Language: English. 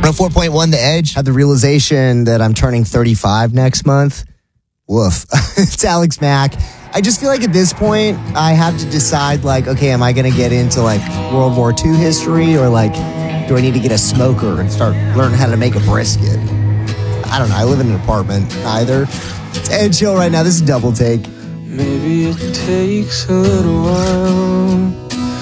104.1 The Edge. Had the realization that I'm turning 35 next month. Woof. It's Alex Mack. I just feel like at this point, I have to decide, like, okay, am I going to get into, like, World War II history, or, like, do I need to get a smoker and start learning how to make a brisket? I don't know. I live in an apartment. Either. It's Ed Chill right now. This is Double Take. Maybe it takes a little while.